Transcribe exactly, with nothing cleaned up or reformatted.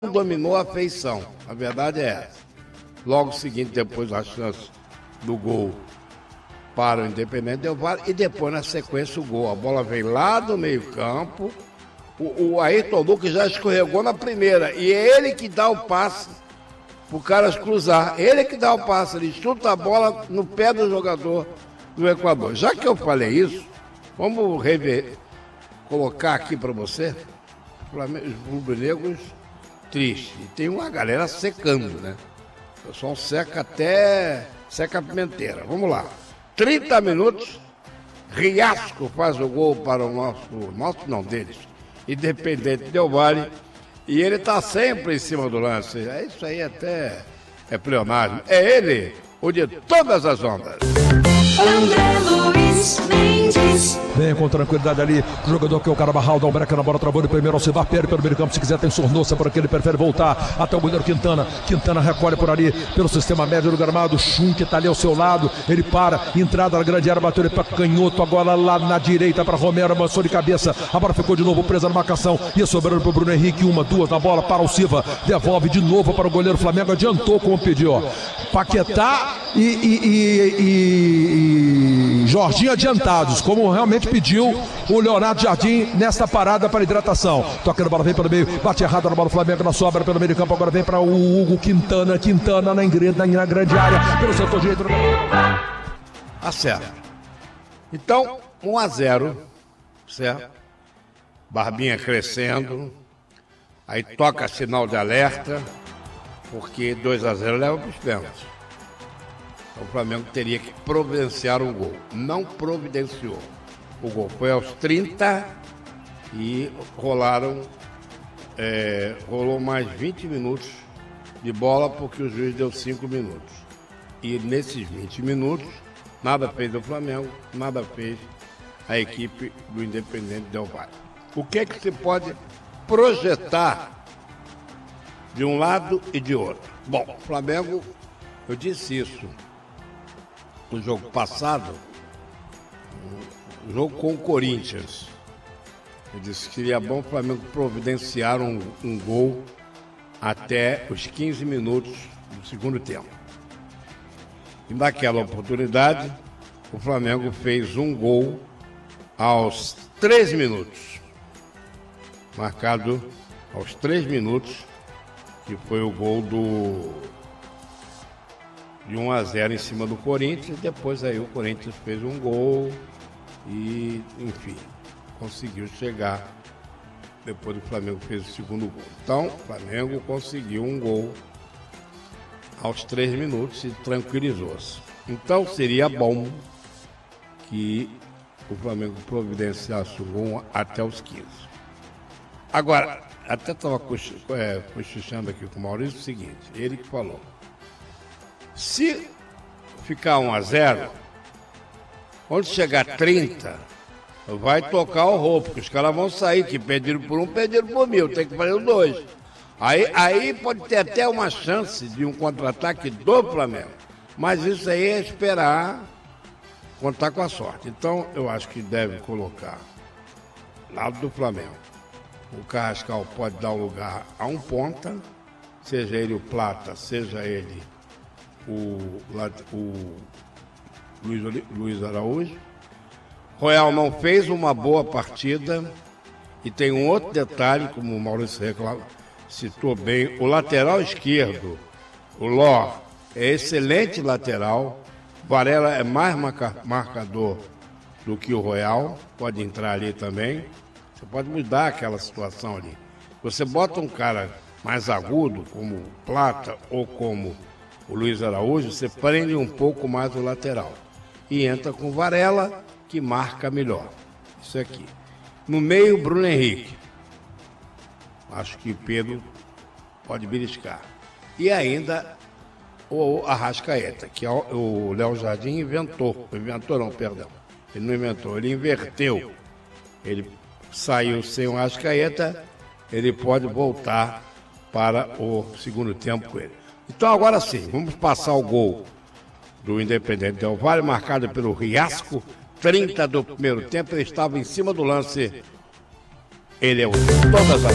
dominou a feição, a verdade é essa. Logo seguinte, depois a chance do gol para o Independente Del Valle e depois na sequência o gol. A bola veio lá do meio campo, o, o Ayrton Lucas já escorregou na primeira e é ele que dá o passe para o cara cruzar, ele que dá o passe, ele chuta a bola no pé do jogador do Equador. Já que eu falei isso, vamos rever, colocar aqui para você, os rubro-negros tristes. E tem uma galera secando, né? O pessoal seca até, seca a pimenteira. Vamos lá. trinta minutos, Riasco faz o gol para o nosso, nosso não deles, Independente Del Valle. E ele está sempre em cima do lance. É isso aí, até é pleonasmo. É ele, o de todas as ondas. André Luiz Mendes. Vem com tranquilidade ali, o jogador que é o Carabarral, dá um breca na bola, travou de primeiro, Alcivar perde pelo meio campo, se quiser tem Sornosa por aqui, ele prefere voltar até o goleiro Quintana, Quintana recolhe por ali, pelo sistema médio do gramado, Chum que tá ali ao seu lado, ele para, entrada na grande área, bateu ele para canhoto, agora lá na direita para Romero, avançou de cabeça, a bola ficou de novo presa na marcação, ia sobrando pro Bruno Henrique, uma, duas na bola para o Silva, devolve de novo para o goleiro Flamengo, adiantou como pediu, Paquetá e, e, e, e, e Jorginho adiantados, como realmente pediu o Leonardo Jardim nesta parada para hidratação. Toca na bola, vem pelo meio, bate errado na bola, o Flamengo na sobra pelo meio de campo, agora vem para o Hugo Quintana, Quintana na, na, na grande área, pelo setor direito. Acerta. Então, um a zero, certo? Barbinha crescendo, aí toca sinal de alerta, porque dois a zero leva para os pênaltis. Então, o Flamengo teria que providenciar um gol. Não providenciou. O gol foi aos trinta e rolaram, é, rolou mais vinte minutos de bola porque o juiz deu cinco minutos. E nesses vinte minutos, nada fez o Flamengo, nada fez a equipe do Independente Del Valle. O que é que se pode projetar de um lado e de outro? Bom, o Flamengo, eu disse isso no jogo passado, o jogo com o Corinthians. Eu disse que seria bom o Flamengo providenciar um, um gol até os quinze minutos do segundo tempo. E naquela oportunidade, o Flamengo fez um gol aos três minutos. Marcado aos três minutos, que foi o gol do de um a zero em cima do Corinthians. Depois aí o Corinthians fez um gol e, enfim, conseguiu chegar depois do Flamengo fez o segundo gol. Então, o Flamengo conseguiu um gol aos três minutos e tranquilizou-se. Então, seria bom que o Flamengo providenciasse o gol até os quinze. Agora, até estava cochichando aqui com o Maurício o seguinte, ele que falou, se ficar um a zero, quando chegar a trinta, vai tocar o roubo, porque os caras vão sair, que pediram por um, pediram por mil, tem que fazer os dois. Aí, aí pode ter até uma chance de um contra-ataque do Flamengo, mas isso aí é esperar contar com a sorte. Então, eu acho que deve colocar lado do Flamengo. O Carrascal pode dar um lugar a um ponta, seja ele o Plata, seja ele o, o Luiz, Luiz Araújo. Royal não fez uma boa partida e tem um outro detalhe, como o Maurício reclama, citou bem, o lateral esquerdo, o Ló, é excelente lateral, Varela é mais marca, marcador do que o Royal, pode entrar ali também. Você pode mudar aquela situação ali. Você bota um cara mais agudo, como o Plata ou como o Luiz Araújo, você prende um pouco mais o lateral. E entra com Varela, que marca melhor. Isso aqui. No meio, Bruno Henrique. Acho que Pedro pode beliscar. E ainda o Arrascaeta, que o Léo Jardim inventou. Inventou não, perdão. Ele não inventou, ele inverteu. Ele saiu sem o Arrascaeta, ele pode voltar para o segundo tempo com ele. Então agora sim, vamos passar o gol do Independente Del Valle, marcado pelo Riasco, trinta do primeiro tempo, ele estava em cima do lance. Ele é o todas as